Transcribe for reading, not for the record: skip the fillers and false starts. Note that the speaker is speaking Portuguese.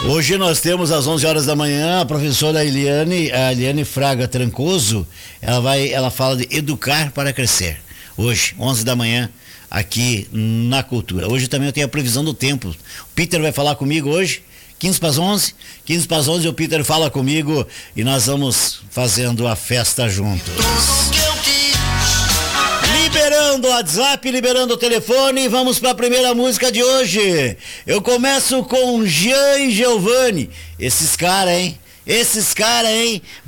Hoje nós temos às 11 horas da manhã a professora Eliane Fraga Trancoso. Ela fala de educar para crescer. Hoje, 11 da manhã, aqui na Cultura. Hoje também eu tenho a previsão do tempo. O Peter vai falar comigo hoje, 15 para as 11. 15 para as 11 o Peter fala comigo e nós vamos fazendo a festa juntos. Liberando o WhatsApp, liberando o telefone, vamos para a primeira música de hoje. Eu começo com Jean e Giovanni. Esses caras, hein?